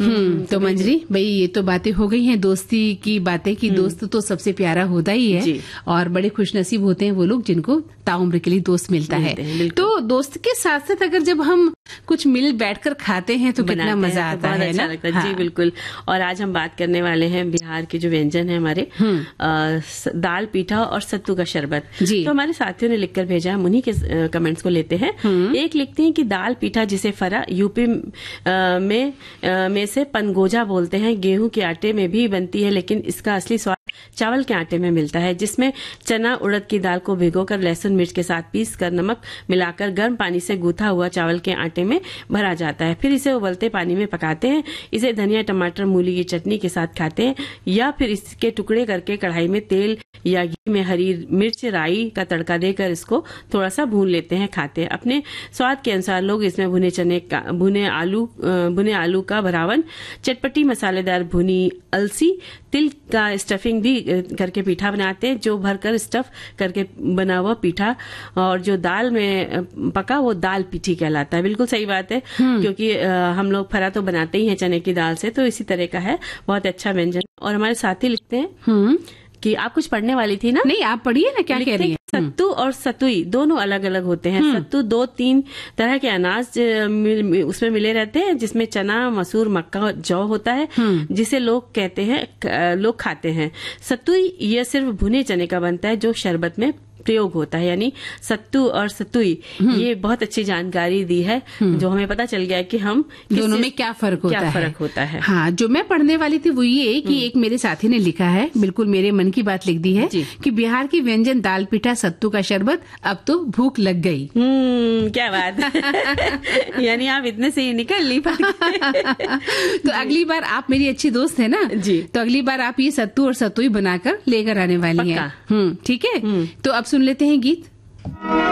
तो मंजरी भाई, ये तो बातें हो गई हैं दोस्ती की बातें कि दोस्त तो सबसे प्यारा होता ही है और बड़े खुशनसीब होते हैं वो लोग जिनको ताउम्र के लिए दोस्त मिलता है। तो दोस्त के साथ साथ अगर जब हम कुछ मिल बैठकर खाते हैं तो कितना मजा आता है, अच्छा लगता है। जी बिल्कुल। और आज हम बात करने वाले हैं बिहार के जो व्यंजन है हमारे, दाल पीठा और सत्तू का शरबत। तो हमारे साथियों ने लिखकर भेजा, हम उन्हीं के कमेंट्स को लेते हैं। एक लिखते हैं कि दाल पीठा जिसे फरा यूपी में से पनगोजा बोलते हैं, गेहूं के आटे में भी बनती है लेकिन इसका असली स्वाद चावल के आटे में मिलता है, जिसमें चना उड़द की दाल को भिगोकर लहसुन मिर्च के साथ पीस कर नमक मिलाकर गर्म पानी से गूथा हुआ चावल के आटे में भरा जाता है। फिर इसे उबलते पानी में पकाते हैं। इसे धनिया टमाटर मूली की चटनी के साथ खाते हैं या फिर इसके टुकड़े करके कढ़ाई में तेल या घी में हरी मिर्च राई का तड़का देकर इसको थोड़ा सा भून लेते हैं, खाते हैं। अपने स्वाद के अनुसार लोग इसमें भुने आलू का भरावन, चटपटी मसालेदार भुनी अलसी, तिल का स्टफिंग भी करके पीठा बनाते हैं, जो भरकर स्टफ करके बना हुआ पीठा, और जो दाल में पका वो दाल पीठी कहलाता है। बिल्कुल सही बात है, क्योंकि हम लोग फरा तो बनाते ही हैं चने की दाल से, तो इसी तरह का है, बहुत अच्छा व्यंजन। और हमारे साथी लिखते हैं कि आप कुछ पढ़ने वाली थी ना? नहीं, आप पढ़िए ना, क्या कह रही हैं? सत्तू और सतुई दोनों अलग अलग होते हैं। सत्तू 2-3 तरह के अनाज उसमें मिले रहते हैं, जिसमें चना, मसूर, मक्का, जौ होता है, जिसे लोग खाते हैं। सतुई ये सिर्फ भुने चने का बनता है जो शरबत में प्रयोग होता है। यानी सत्तू और सतुई, ये बहुत अच्छी जानकारी दी है, जो हमें पता चल गया कि हम दोनों में क्या फर्क होता है। हाँ, जो मैं पढ़ने वाली थी वो ये कि एक मेरे साथी ने लिखा है, बिल्कुल मेरे मन की बात लिख दी है कि बिहार की व्यंजन दाल पीठा सत्तू का शरबत, अब तो भूख लग गई। क्या बात यानी आप इतने से ही निकल ली तो अगली बार आप मेरी अच्छी दोस्त है ना जी, तो अगली बार आप ये सत्तू और सतुई बनाकर लेकर आने वाली हैं। ठीक है, तो अब सुन लेते हैं गीत।